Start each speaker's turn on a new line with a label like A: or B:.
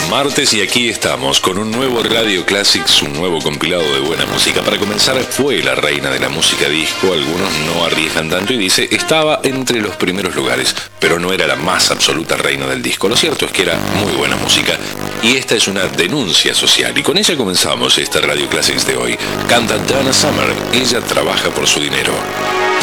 A: Martes y aquí estamos con un nuevo Radio Classics, un nuevo compilado de buena música. Para comenzar, fue la reina de la música disco, algunos no arriesgan tanto y dice, estaba entre los primeros lugares, pero no era la más absoluta reina del disco. Lo cierto es que era muy buena música y esta es una denuncia social y con ella comenzamos esta Radio Classics de hoy. Canta Donna Summer, ella trabaja por su dinero.